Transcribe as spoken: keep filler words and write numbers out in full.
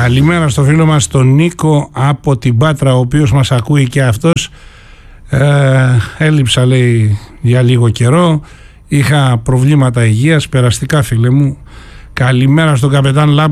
Καλημέρα στο φίλο μας τον Νίκο από την Πάτρα, ο οποίος μας ακούει και αυτός. ε, Έλειψα, λέει, για λίγο καιρό. Είχα προβλήματα υγείας, περαστικά, φίλε μου. Καλημέρα στον καπετάν Λάμπρο